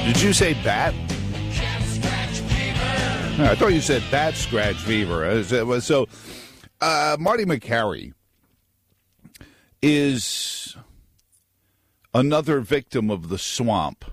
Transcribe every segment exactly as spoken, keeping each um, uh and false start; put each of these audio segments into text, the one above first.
Did you say bat? I thought you said bat scratch fever. So, uh, Marty Makary is another victim of the swamp.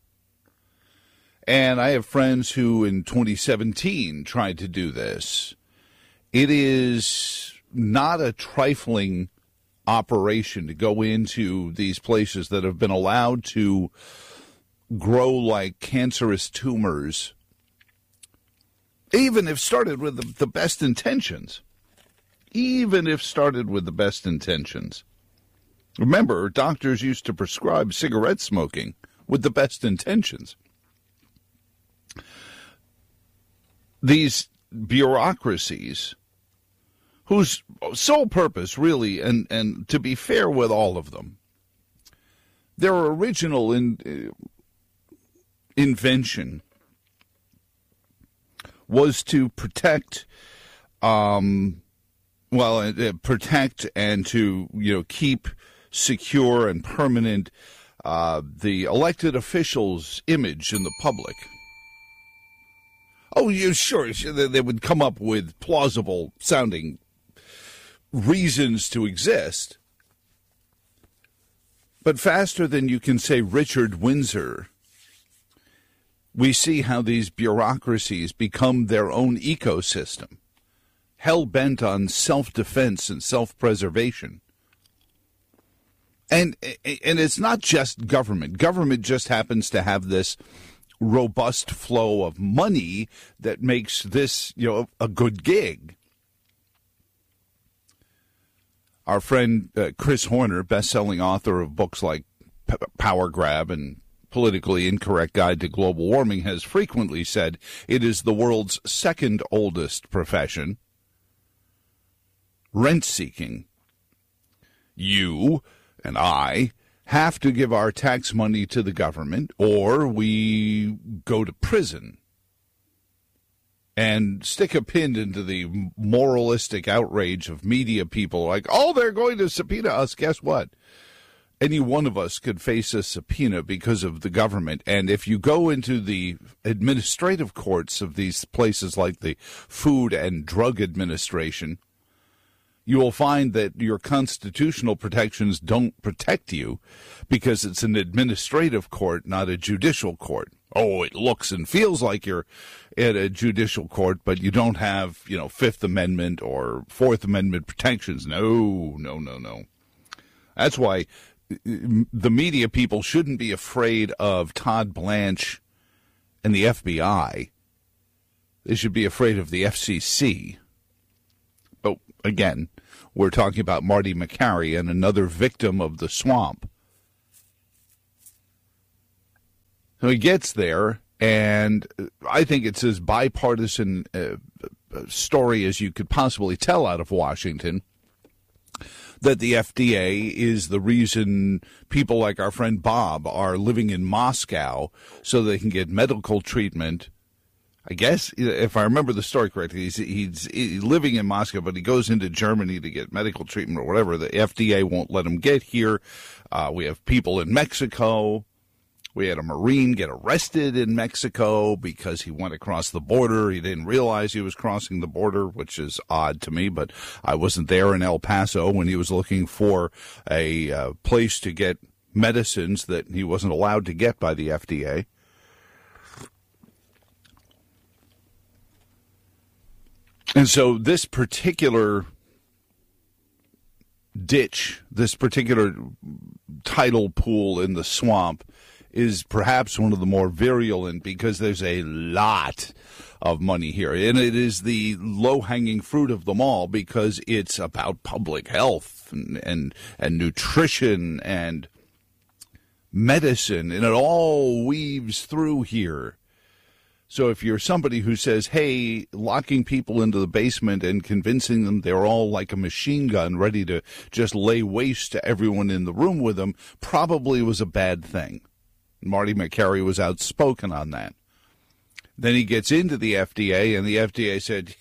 And I have friends who in twenty seventeen tried to do this. It is not a trifling operation to go into these places that have been allowed to grow like cancerous tumors, even if started with the, the best intentions. Even if started with the best intentions. Remember, doctors used to prescribe cigarette smoking with the best intentions. These bureaucracies, whose sole purpose really, and, and to be fair with all of them, their original in, uh, invention was to protect, um, well, uh, protect and to, you know, keep secure and permanent uh, the elected officials' image in the public. Oh, yeah, sure, they would come up with plausible sounding reasons to exist. But faster than you can say Richard Windsor, we see how these bureaucracies become their own ecosystem, hell-bent on self-defense and self-preservation. And and it's not just government. Government just happens to have this robust flow of money that makes this, you know, a good gig. Our friend uh, Chris Horner, best-selling author of books like P- Power Grab and Politically Incorrect Guide to Global Warming, has frequently said it is the world's second oldest profession. Rent-seeking. You and I have to give our tax money to the government, or we go to prison. And stick a pin into the moralistic outrage of media people like, oh, they're going to subpoena us. Guess what? Any one of us could face a subpoena because of the government. And if you go into the administrative courts of these places like the Food and Drug Administration, you will find that your constitutional protections don't protect you because it's an administrative court, not a judicial court. Oh, it looks and feels like you're at a judicial court, but you don't have, you know, Fifth Amendment or Fourth Amendment protections. No, no, no, no. That's why the media people shouldn't be afraid of Todd Blanche and the F B I. They should be afraid of the F C C. But again, we're talking about Marty Makary and another victim of the swamp. So he gets there, and I think it's as bipartisan uh, story as you could possibly tell out of Washington, that the F D A is the reason people like our friend Bob are living in Moscow so they can get medical treatment. I guess, if I remember the story correctly, he's, he's, he's living in Moscow, but he goes into Germany to get medical treatment or whatever. The F D A won't let him get here. Uh, we have people in Mexico. We had a Marine get arrested in Mexico because he went across the border. He didn't realize he was crossing the border, which is odd to me, but I wasn't there in El Paso when he was looking for a uh, place to get medicines that he wasn't allowed to get by the F D A. And so this particular ditch, this particular tidal pool in the swamp is perhaps one of the more virulent because there's a lot of money here. And it is the low-hanging fruit of them all because it's about public health and, and, and nutrition and medicine, and it all weaves through here. So if you're somebody who says, hey, locking people into the basement and convincing them they're all like a machine gun ready to just lay waste to everyone in the room with them probably was a bad thing. Marty Makary was outspoken on that. Then he gets into the F D A, and the F D A said,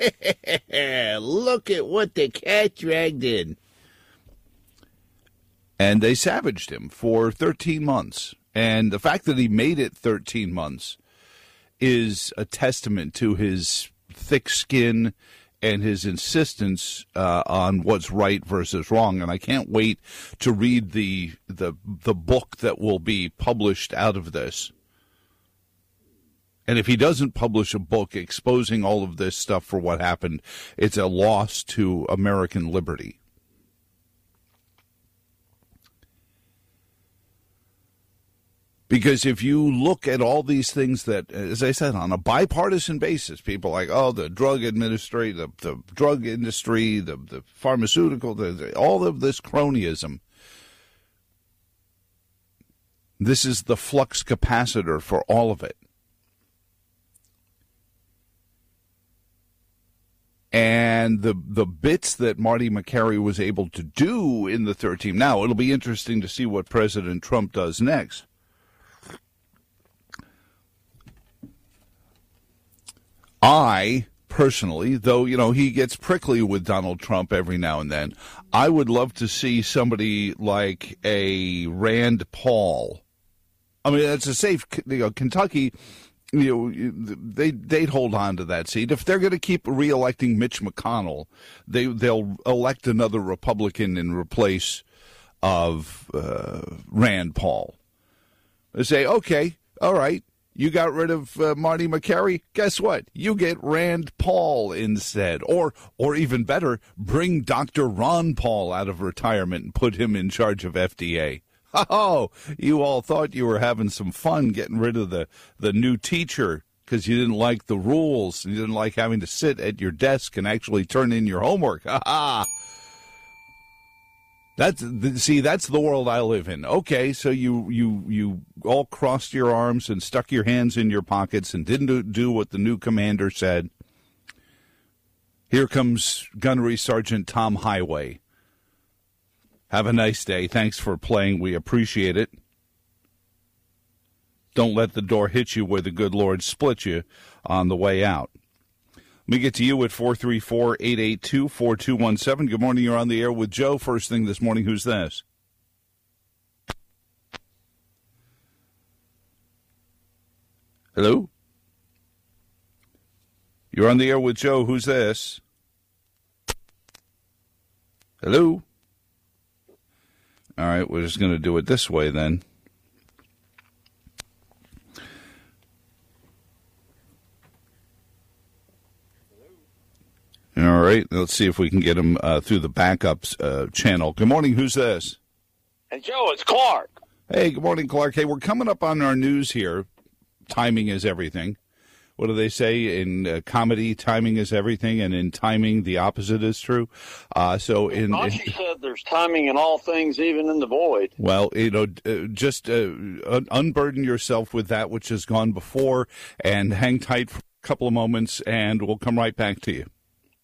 look at what the cat dragged in. And they savaged him for thirteen months. And the fact that he made it thirteen months is a testament to his thick skin and his insistence uh, on what's right versus wrong. And I can't wait to read the the the book that will be published out of this. And if he doesn't publish a book exposing all of this stuff for what happened, it's a loss to American liberty. Because if you look at all these things that, as I said, on a bipartisan basis, people like, oh, the drug administration, the, the drug industry, the, the pharmaceutical, the, the, all of this cronyism, this is the flux capacitor for all of it. And the the bits that Marty Makary was able to do in the thirteen, now it'll be interesting to see what President Trump does next. I, personally, though, you know, he gets prickly with Donald Trump every now and then, I would love to see somebody like a Rand Paul. I mean, it's a safe, you know, Kentucky, you know, they, they'd hold on to that seat. If they're going to keep reelecting Mitch McConnell, they, they'll elect another Republican in replace of uh, Rand Paul. They say, okay, all right. You got rid of uh, Marty Makary. Guess what? You get Rand Paul instead. Or or even better, bring Doctor Ron Paul out of retirement and put him in charge of F D A. Oh, you all thought you were having some fun getting rid of the, the new teacher because you didn't like the rules. And you didn't like having to sit at your desk and actually turn in your homework. Ha ha! That's see, that's the world I live in. Okay, so you you you all crossed your arms and stuck your hands in your pockets and didn't do, do what the new commander said. Here comes Gunnery Sergeant Tom Highway. Have a nice day. Thanks for playing. We appreciate it. Don't let the door hit you where the good Lord split you on the way out. Let me get to you at four three four, eight eight two, four two one seven. Good morning. You're on the air with Joe. First thing this morning, who's this? Hello? You're on the air with Joe. Who's this? Hello? All right, we're just going to do it this way then. All right, let's see if we can get him uh, through the backups uh, channel. Good morning, who's this? Hey, Joe, it's Clark. Hey, good morning, Clark. Hey, we're coming up on our news here. Timing is everything. What do they say in uh, comedy? Timing is everything, and in timing, the opposite is true. Uh, so in, I thought she said there's timing in all things, even in the void. Well, you know, uh, just uh, un- unburden yourself with that which has gone before, and hang tight for a couple of moments, and we'll come right back to you.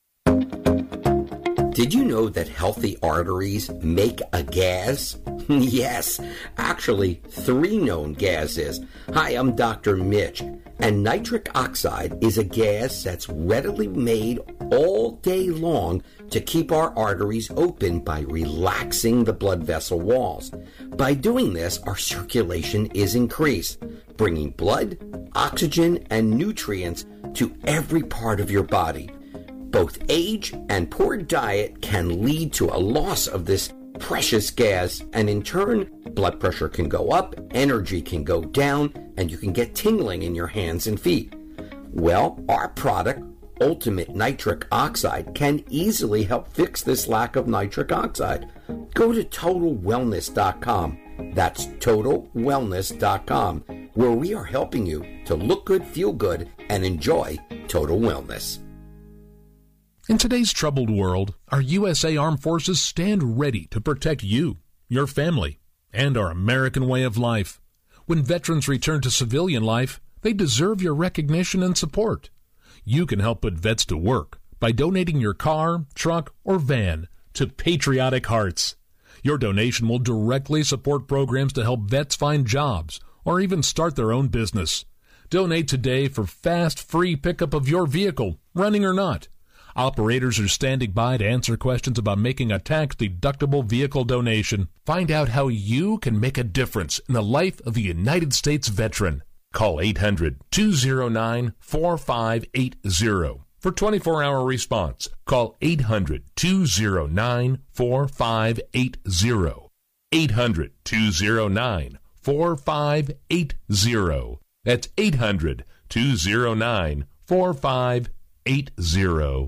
Did you know that healthy arteries make a gas? Yes, actually, three known gases. Hi, I'm Doctor Mitch, and nitric oxide is a gas that's readily made all day long to keep our arteries open by relaxing the blood vessel walls. By doing this, our circulation is increased, bringing blood, oxygen, and nutrients to every part of your body. Both age and poor diet can lead to a loss of this precious gas, and in turn, blood pressure can go up, energy can go down, and you can get tingling in your hands and feet. Well, our product, Ultimate Nitric Oxide, can easily help fix this lack of nitric oxide. Go to total wellness dot com. That's total wellness dot com, where we are helping you to look good, feel good, and enjoy total wellness. In today's troubled world, our U S A Armed Forces stand ready to protect you, your family, and our American way of life. When veterans return to civilian life, they deserve your recognition and support. You can help put vets to work by donating your car, truck, or van to Patriotic Hearts. Your donation will directly support programs to help vets find jobs or even start their own business. Donate today for fast, free pickup of your vehicle, running or not. Operators are standing by to answer questions about making a tax-deductible vehicle donation. Find out how you can make a difference in the life of a United States veteran. Call eight hundred, two oh nine, four five eight oh for twenty-four hour response. Call eight hundred, two oh nine, four five eight oh. eight hundred, two oh nine, four five eight oh. That's eight hundred, two oh nine, four five eight oh.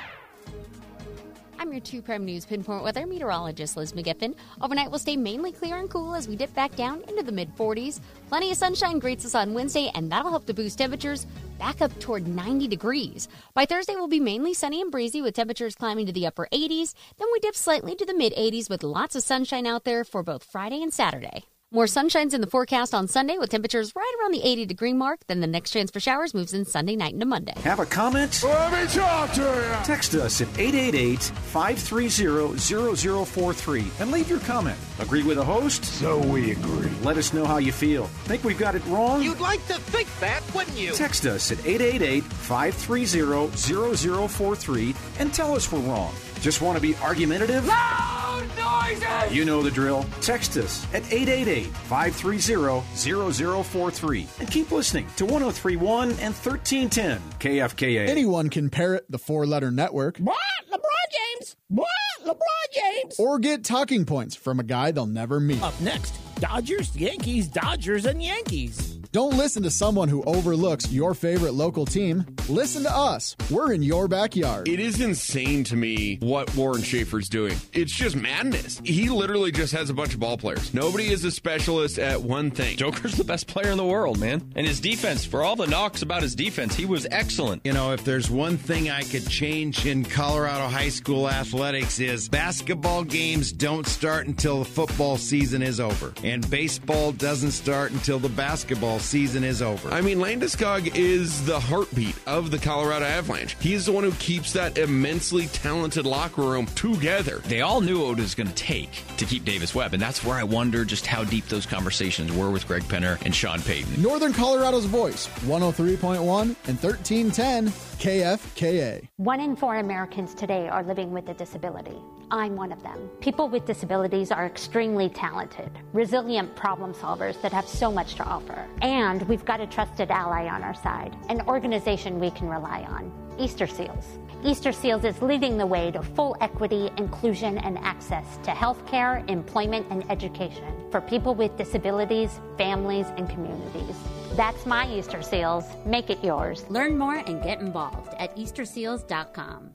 I'm your two Prime News Pinpoint weather meteorologist, Liz McGiffin. Overnight will stay mainly clear and cool as we dip back down into the mid forties. Plenty of sunshine greets us on Wednesday, and that'll help to boost temperatures back up toward ninety degrees. By Thursday, we'll be mainly sunny and breezy with temperatures climbing to the upper eighties. Then we dip slightly to the mid eighties with lots of sunshine out there for both Friday and Saturday. More sunshine's in the forecast on Sunday with temperatures right around the eighty degree mark. Then the next chance for showers moves in Sunday night into Monday. Have a comment? Let me talk to you. Text us at eight eight eight, five three zero, zero zero four three and leave your comment. Agree with the host? So we agree. Let us know how you feel. Think we've got it wrong? You'd like to think that, wouldn't you? Text us at eight eight eight, five three zero, zero zero four three and tell us we're wrong. Just want to be argumentative? Loud noises! You know the drill. Text us at eight eight eight, five three zero, zero zero four three and keep listening to one oh three point one and thirteen ten K F K A. Anyone can parrot the four-letter network. What? LeBron James? What? LeBron James? Or get talking points from a guy they'll never meet. Up next, Dodgers, Yankees, Dodgers, and Yankees. Don't listen to someone who overlooks your favorite local team. Listen to us. We're in your backyard. It is insane to me what Warren Schaefer's doing. It's just madness. He literally just has a bunch of ball players. Nobody is a specialist at one thing. Joker's the best player in the world, man. And his defense, for all the knocks about his defense, he was excellent. You know, if there's one thing I could change in Colorado high school athletics is basketball games don't start until the football season is over. And baseball doesn't start until the basketball season is over. I mean, Landeskog is the heartbeat of the Colorado Avalanche. He's the one who keeps that immensely talented locker room together. They all knew what it was going to take to keep Davis Webb, and that's where I wonder just how deep those conversations were with Greg Penner and Sean Payton. Northern Colorado's voice, one oh three point one and thirteen ten K F K A. One in four Americans today are living with a disability. I'm one of them. People with disabilities are extremely talented, resilient problem solvers that have so much to offer. And we've got a trusted ally on our side, an organization we can rely on, Easter Seals. Easter Seals is leading the way to full equity, inclusion, and access to healthcare, employment, and education for people with disabilities, families, and communities. That's my Easter Seals. Make it yours. Learn more and get involved at easter seals dot com.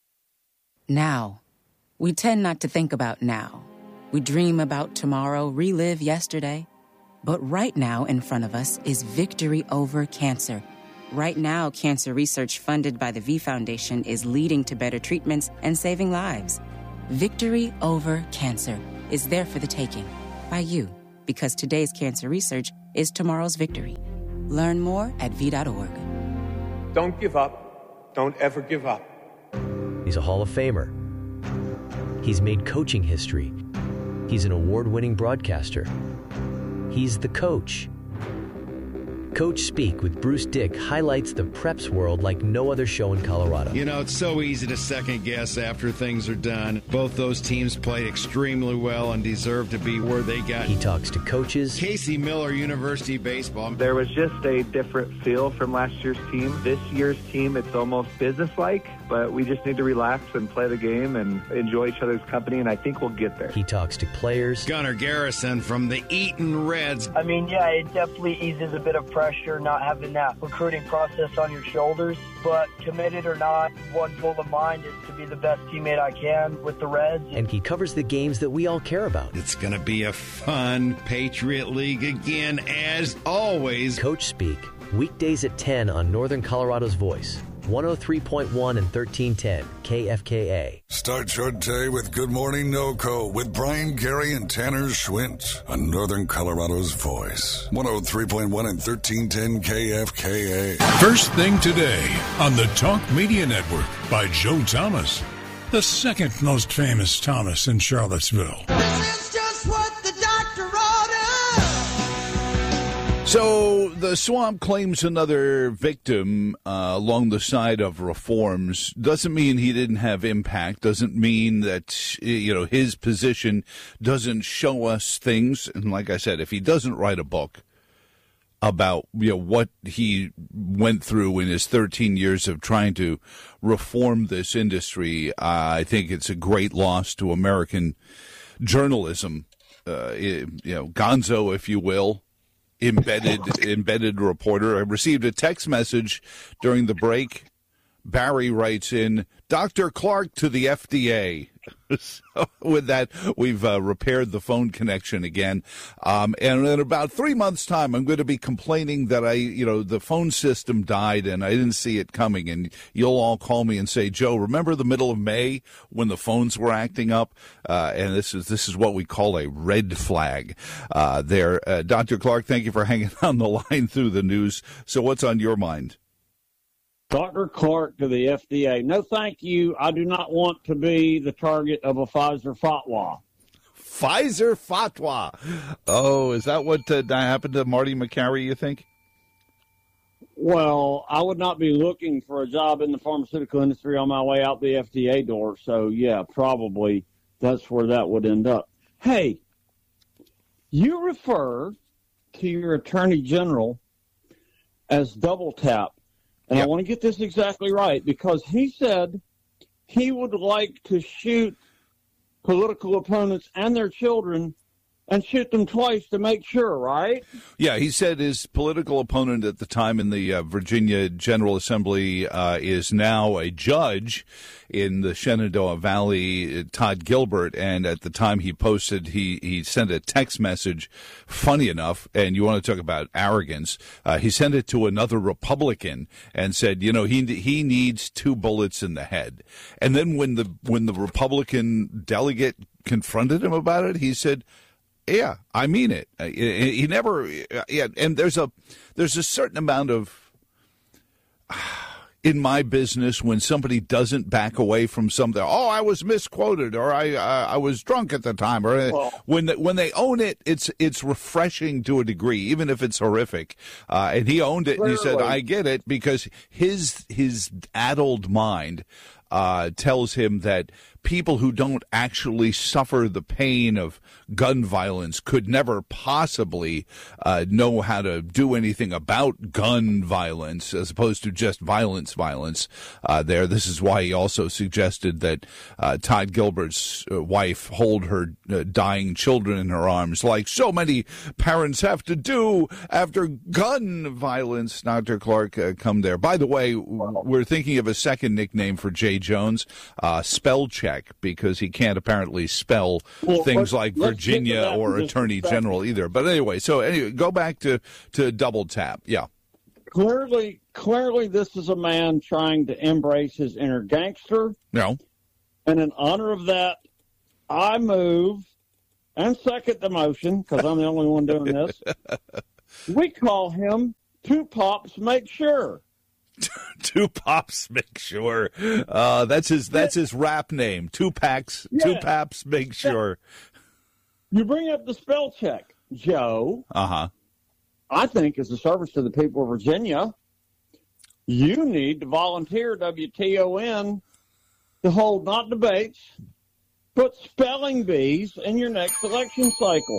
Now. We tend not to think about now. We dream about tomorrow, relive yesterday. But right now in front of us is victory over cancer. Right now, cancer research funded by the V Foundation is leading to better treatments and saving lives. Victory over cancer is there for the taking by you, because today's cancer research is tomorrow's victory. Learn more at V dot org. Don't give up. Don't ever give up. He's a Hall of Famer. He's made coaching history. He's an award-winning broadcaster. He's the coach. Coach Speak with Bruce Dick highlights the preps world like no other show in Colorado. You know, it's so easy to second guess after things are done. Both those teams played extremely well and deserve to be where they got. He talks to coaches. Casey Miller University baseball. There was just a different feel from last year's team. This year's team, it's almost businesslike, but we just need to relax and play the game and enjoy each other's company, and I think we'll get there. He talks to players. Gunnar Garrison from the Eaton Reds. I mean, yeah, it definitely eases a bit of pressure not having that recruiting process on your shoulders, but committed or not, one goal of mine is to be the best teammate I can with the Reds. And he covers the games that we all care about. It's going to be a fun Patriot League again, as always. Coach Speak, weekdays at ten on Northern Colorado's Voice. one oh three point one and thirteen ten K F K A. Start your day with Good Morning NoCo with Brian Gary and Tanner Schwint on Northern Colorado's Voice. one oh three point one and thirteen ten K F K A. First thing today on the Talk Media Network by Joe Thomas, the second most famous Thomas in Charlottesville. This is just what the doctor ordered. So the swamp claims another victim uh, along the side of reforms. Doesn't mean he didn't have impact. Doesn't mean that, you know, his position doesn't show us things. And like I said, if he doesn't write a book about, you know, what he went through in his thirteen years of trying to reform this industry, uh, I think it's a great loss to American journalism. Uh, you know, Gonzo, if you will. Embedded embedded reporter. I received a text message during the break. Barry writes in, Doctor Clark to the F D A. So with that, we've uh, repaired the phone connection again. Um, and in about three months' time, I'm going to be complaining that I, you know, the phone system died and I didn't see it coming. And you'll all call me and say, Joe, remember the middle of May when the phones were acting up? Uh, and this is this is what we call a red flag uh, there. Uh, Doctor Clark, thank you for hanging on the line through the news. So what's on your mind? Doctor Clark to the F D A. No, thank you. I do not want to be the target of a Pfizer fatwa. Pfizer fatwa. Oh, is that what uh, happened to Marty McCary, you think? Well, I would not be looking for a job in the pharmaceutical industry on my way out the F D A door. So, yeah, probably that's where that would end up. Hey, you refer to your attorney general as double tap. And yep. I want to get this exactly right, because he said he would like to shoot political opponents and their children and shoot them twice to make sure, right? Yeah, he said his political opponent at the time in the uh, Virginia General Assembly uh, is now a judge in the Shenandoah Valley, uh, Todd Gilbert, and at the time he posted, he, he sent a text message, funny enough, and you want to talk about arrogance, uh, he sent it to another Republican and said, you know, he he needs two bullets in the head. And then when the when the Republican delegate confronted him about it, he said, yeah, I mean it. He never, yeah, and there's a there's a certain amount of, in my business, when somebody doesn't back away from something. Oh, I was misquoted, or I uh, I was drunk at the time, or well, when they, when they own it, it's it's refreshing to a degree, even if it's horrific. Uh, and he owned it, and he said, "I get it," because his his addled mind uh, tells him that people who don't actually suffer the pain of gun violence could never possibly uh, know how to do anything about gun violence as opposed to just violence violence uh, there. This is why he also suggested that uh, Todd Gilbert's uh, wife hold her uh, dying children in her arms like so many parents have to do after gun violence. Doctor Clark, uh, come there. By the way, we're thinking of a second nickname for Jay Jones, uh, Spell Check, because he can't apparently spell well, things like Virginia or Attorney General either. But anyway, so anyway, go back to, to Double Tap. Yeah. Clearly, clearly, this is a man trying to embrace his inner gangster. No. And in honor of that, I move and second the motion, because I'm the only one doing this. We call him Two Pops Make Sure. Two Pops Make Sure. Uh, that's his. That's his rap name. Two Packs. Yeah. Two Paps Make Sure. You bring up the spell check, Joe. Uh huh. I think, as a service to the people of Virginia, you need to volunteer W T O N to hold not debates, but spelling bees in your next election cycle,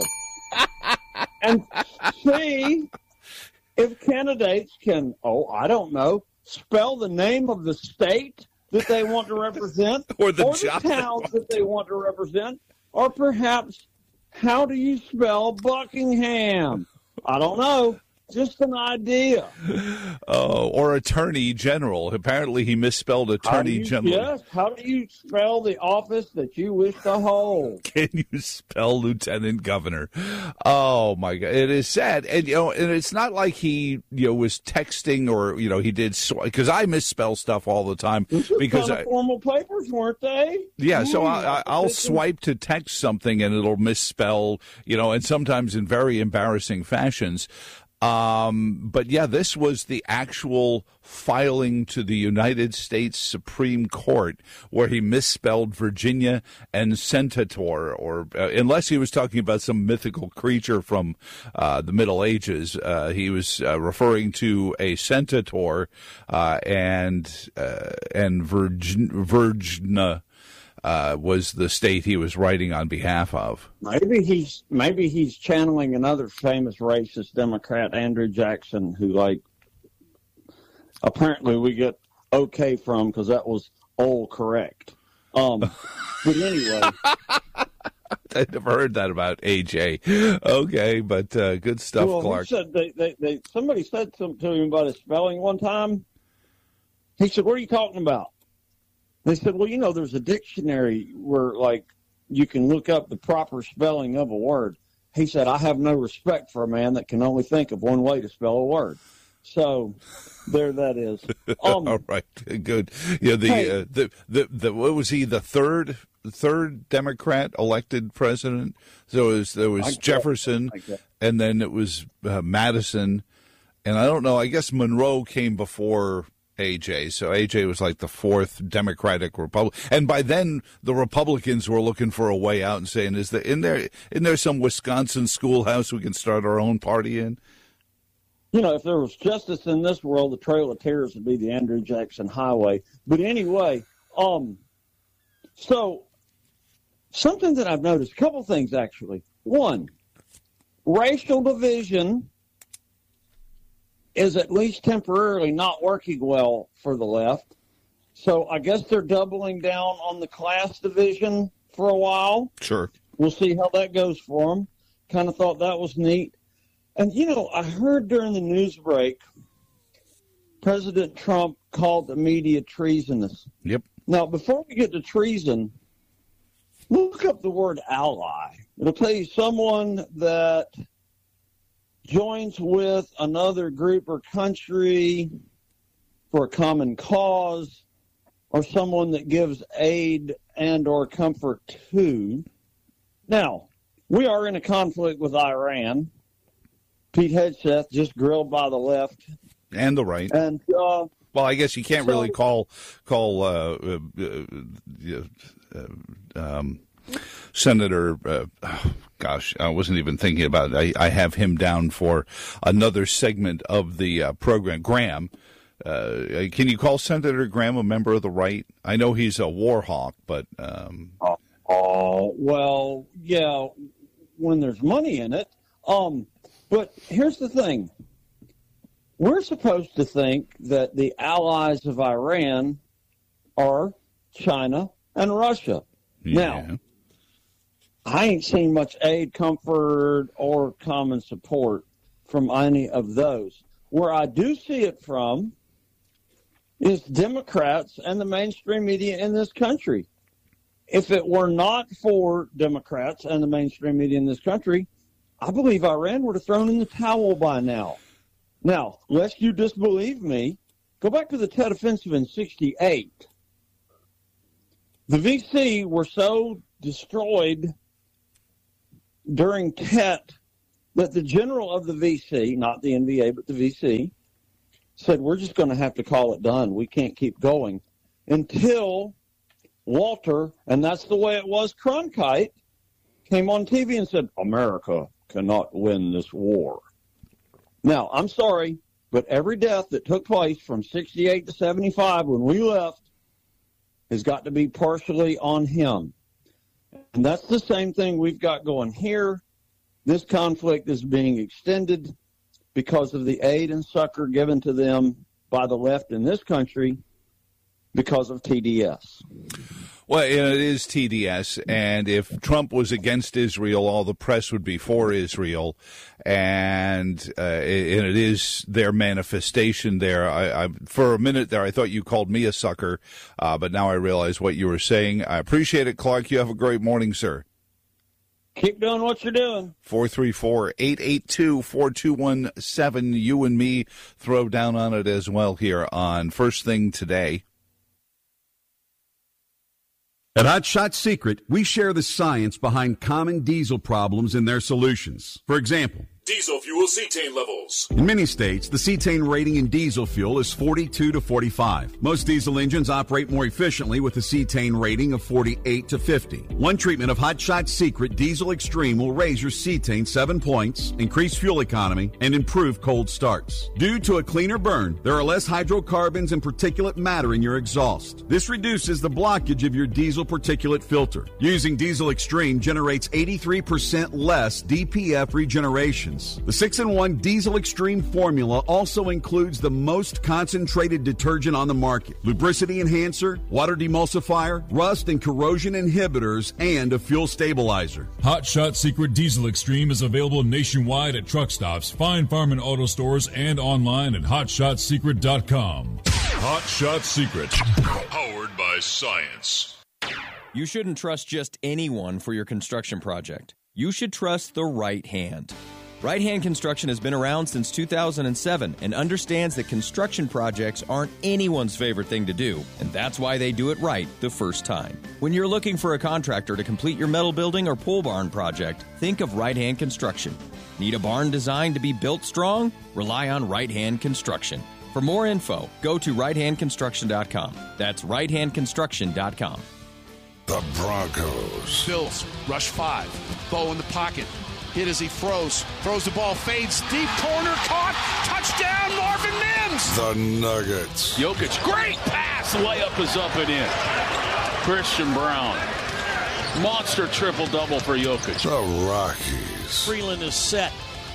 and see if candidates can, oh, I don't know, spell the name of the state that they want to represent, or the, or the towns that they want to represent, or perhaps how do you spell Buckingham? I don't know. Just an idea. Oh, or Attorney General. Apparently he misspelled Attorney you, General. Yes. How do you spell the office that you wish to hold? Can you spell Lieutenant Governor? Oh, my God. It is sad. And, you know, and it's not like he, you know, was texting or, you know, he did, because I misspell stuff all the time. This was because kind of I, formal papers, weren't they? Yeah, mm, so I, I, I'll swipe to text something and it'll misspell, you know, and sometimes in very embarrassing fashions. Um, but yeah, this was the actual filing to the United States Supreme Court where he misspelled Virginia and centaur, or uh, unless he was talking about some mythical creature from uh, the Middle Ages, uh, he was uh, referring to a centaur uh, and uh, and Virgin, Virginia. Uh, was the state he was writing on behalf of. Maybe he's maybe he's channeling another famous racist Democrat, Andrew Jackson, who like apparently we get okay from because that was all correct. Um, but anyway, I never heard that about A J. Okay, but uh, good stuff, well, Clark. He said they, they, they, somebody said something to him about his spelling one time. He said, "What are you talking about?" They said, well, you know, there's a dictionary where, like, you can look up the proper spelling of a word. He said, I have no respect for a man that can only think of one way to spell a word. So there that is. Um, All right, good. Yeah, the, hey, uh, the the the what was he? The third third Democrat elected president. So it was, there was Jefferson, and then it was uh, Madison, and I don't know. I guess Monroe came before A J. So A J was like the fourth Democratic Republic, and by then the Republicans were looking for a way out and saying, "Is there in there in there some Wisconsin schoolhouse we can start our own party in?" You know, if there was justice in this world, the Trail of Tears would be the Andrew Jackson Highway. But anyway, um, so something that I've noticed, a couple things actually. One, racial division is at least temporarily not working well for the left. So I guess they're doubling down on the class division for a while. Sure. We'll see how that goes for them. Kind of thought that was neat. And, you know, I heard during the news break, President Trump called the media treasonous. Yep. Now, before we get to treason, look up the word ally. It'll tell you someone that joins with another group or country for a common cause, or someone that gives aid and or comfort to. Now, we are in a conflict with Iran. Pete Hegseth just grilled by the left and the right. And uh, well, I guess you can't so, really call call uh, uh, uh, uh, um, Senator. Uh, oh, gosh, I wasn't even thinking about it. I, I have him down for another segment of the uh, program. Graham, uh, can you call Senator Graham a member of the right? I know he's a war hawk, but um... oh, oh well, yeah, when there's money in it. Um. But here's the thing. We're supposed to think that the allies of Iran are China and Russia. Yeah. Now, I ain't seen much aid, comfort, or common support from any of those. Where I do see it from is Democrats and the mainstream media in this country. If it were not for Democrats and the mainstream media in this country, I believe Iran would have thrown in the towel by now. Now, lest you disbelieve me, go back to the Tet Offensive in sixty-eight. The V C were so destroyed during Tet that the general of the V C, not the N V A, but the V C, said, we're just going to have to call it done. We can't keep going. Until Walter, and that's the way it was, Cronkite, came on T V and said, America cannot win this war. Now, I'm sorry, but every death that took place from sixty-eight to seventy-five when we left has got to be partially on him. And that's the same thing we've got going here. This conflict is being extended because of the aid and succor given to them by the left in this country because of T D S. Well, it is T D S, and if Trump was against Israel, all the press would be for Israel, and, uh, and it is their manifestation there. I, I, for a minute there, I thought you called me a sucker, uh, but now I realize what you were saying. I appreciate it, Clark. You have a great morning, sir. Keep doing what you're doing. four three four, eight eight two, four two one seven. You and me throw down on it as well here on First Thing Today. At Hot Shot Secret, we share the science behind common diesel problems and their solutions. For example, Diesel fuel cetane levels. In many states, the cetane rating in diesel fuel is forty-two to forty-five. Most diesel engines operate more efficiently with a cetane rating of forty-eight to fifty. One treatment of Hot Shot Secret Diesel Extreme will raise your cetane seven points, increase fuel economy, and improve cold starts. Due to a cleaner burn, there are less hydrocarbons and particulate matter in your exhaust. This reduces the blockage of your diesel particulate filter. Using Diesel Extreme generates eighty-three percent less D P F regeneration. The six in one Diesel Extreme formula also includes the most concentrated detergent on the market, lubricity enhancer, water demulsifier, rust and corrosion inhibitors, and a fuel stabilizer. Hot Shot Secret Diesel Extreme is available nationwide at truck stops, fine farm and auto stores, and online at hot shot secret dot com. Hot Shot Secret, powered by science. You shouldn't trust just anyone for your construction project. You should trust the right hand. Right Hand Construction has been around since two thousand seven and understands that construction projects aren't anyone's favorite thing to do, and that's why they do it right the first time. When you're looking for a contractor to complete your metal building or pole barn project, think of Right Hand Construction. Need a barn designed to be built strong? Rely on Right Hand Construction. For more info, go to right hand construction dot com. That's right hand construction dot com. The Broncos. Bills, rush five. Bo in the pocket. Hit as he throws. Throws the ball, fades deep, corner, caught. Touchdown, Marvin Mims. The Nuggets. Jokic, great pass. Layup is up and in. Christian Brown. Monster triple-double for Jokic. The Rockies. Freeland is set.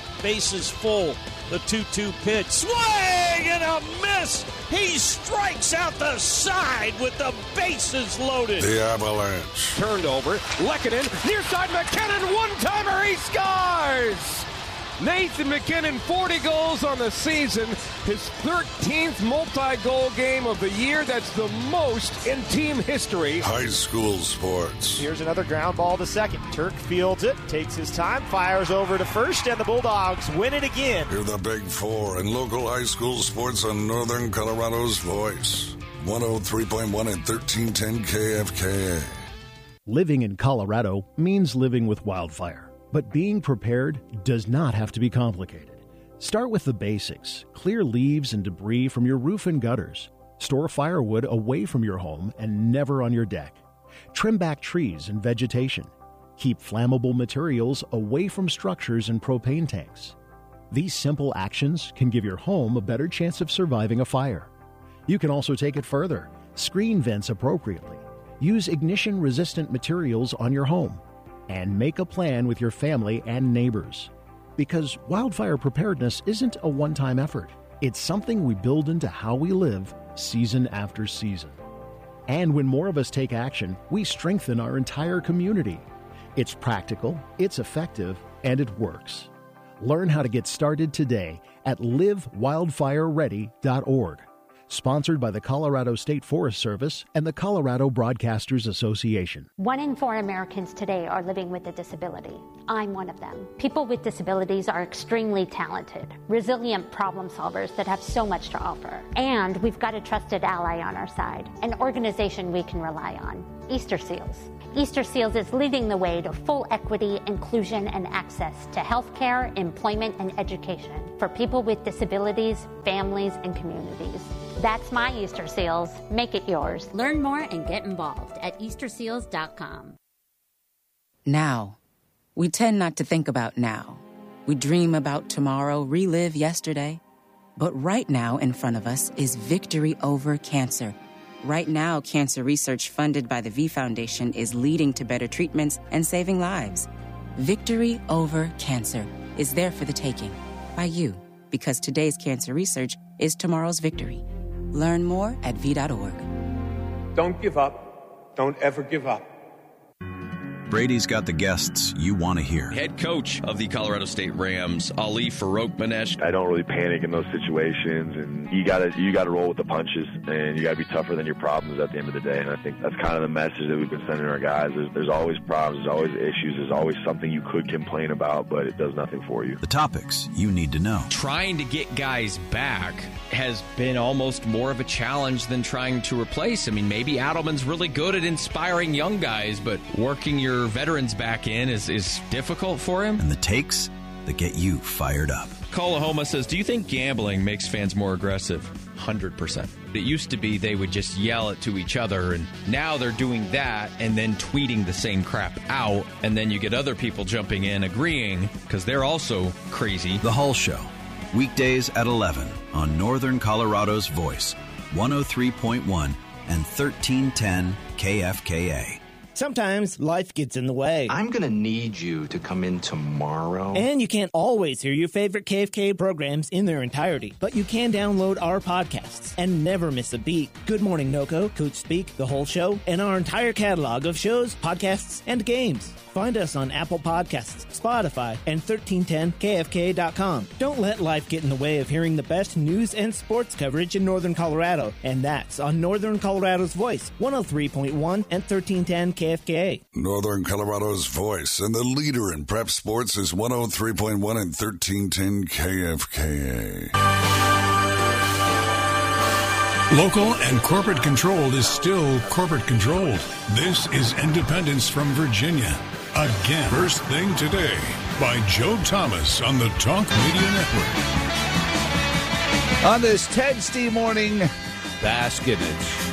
Bases full. The two two pitch. Swing and a miss. He strikes out the side with the bases loaded. The Avalanche. Turned over. Lehkonen. Near side McKinnon. One-timer. He scores. Nathan McKinnon, forty goals on the season. His thirteenth multi-goal game of the year. That's the most in team history. High school sports. Here's another ground ball to second. Turk fields it, takes his time, fires over to first, and the Bulldogs win it again. Hear the Big Four and local high school sports on Northern Colorado's voice. one oh three point one and thirteen ten K F K A. Living in Colorado means living with wildfire. But being prepared does not have to be complicated. Start with the basics. Clear leaves and debris from your roof and gutters. Store firewood away from your home and never on your deck. Trim back trees and vegetation. Keep flammable materials away from structures and propane tanks. These simple actions can give your home a better chance of surviving a fire. You can also take it further. Screen vents appropriately. Use ignition-resistant materials on your home. And make a plan with your family and neighbors. Because wildfire preparedness isn't a one-time effort. It's something we build into how we live season after season. And when more of us take action, we strengthen our entire community. It's practical, it's effective, and it works. Learn how to get started today at live wildfire ready dot org. Sponsored by the Colorado State Forest Service and the Colorado Broadcasters Association. One in four Americans today are living with a disability. I'm one of them. People with disabilities are extremely talented, resilient problem solvers that have so much to offer. And we've got a trusted ally on our side, an organization we can rely on, Easter Seals. Easter Seals is leading the way to full equity, inclusion, and access to healthcare, employment, and education for people with disabilities, families, and communities. That's my Easter Seals. Make it yours. Learn more and get involved at easter seals dot com. Now. We tend not to think about now. We dream about tomorrow, relive yesterday. But right now in front of us is victory over cancer. Right now, cancer research funded by the V Foundation is leading to better treatments and saving lives. Victory over cancer is there for the taking by you, because today's cancer research is tomorrow's victory. Learn more at v dot org. Don't give up. Don't ever give up. Brady's got the guests you want to hear. Head coach of the Colorado State Rams, Ali Farokhmanesh. I don't really panic in those situations, and you gotta you gotta roll with the punches, and you gotta be tougher than your problems at the end of the day. And I think that's kind of the message that we've been sending our guys. There's, there's always problems, there's always issues, there's always something you could complain about, but it does nothing for you. The topics you need to know. Trying to get guys back has been almost more of a challenge than trying to replace. I mean, maybe Adelman's really good at inspiring young guys, but working your veterans back in is, is difficult for him. And the takes, that get you fired up. Kalahoma says, do you think gambling makes fans more aggressive? one hundred percent. It used to be they would just yell it to each other, and now they're doing that and then tweeting the same crap out, and then you get other people jumping in agreeing because they're also crazy. The Hull Show, weekdays at eleven on Northern Colorado's Voice, one oh three point one and thirteen ten K F K A. Sometimes life gets in the way. I'm going to need you to come in tomorrow. And you can't always hear your favorite K F K A programs in their entirety, but you can download our podcasts and never miss a beat. Good Morning NoCo, Coach Speak, The Whole Show, and our entire catalog of shows, podcasts, and games. Find us on Apple Podcasts, Spotify, and thirteen ten K F K A dot com. Don't let life get in the way of hearing the best news and sports coverage in Northern Colorado, and that's on Northern Colorado's Voice, one oh three point one and thirteen ten K F K A. Northern Colorado's Voice, and the leader in prep sports is one oh three point one and thirteen ten K F K A. Local and corporate controlled is still corporate controlled. This is Independence from Virginia. Again, First Thing Today by Joe Thomas on the Talk Media Network. On this Wednesday morning, basket.